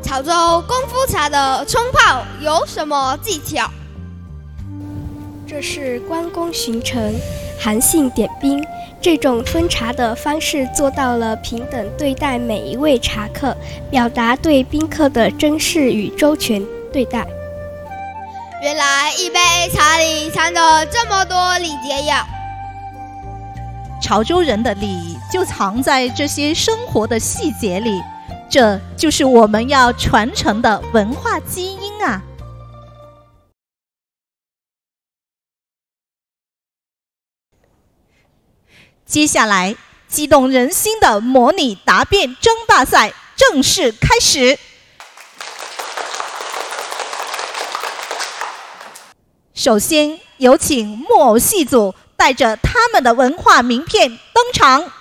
潮州功夫茶的冲泡有什么技巧？ 这是关公巡城，韩信点兵，这种分茶的方式做到了平等对待每一位茶客，表达对宾客的珍视与周全对待。 原来一杯茶里藏着这么多礼节呀！ 潮州人的礼就藏在这些生活的细节里，这就是我们要传承的文化基因啊！接下来，激动人心的模拟答辩争大赛正式开始。首先，有请木偶戏组带着他们的文化名片登场。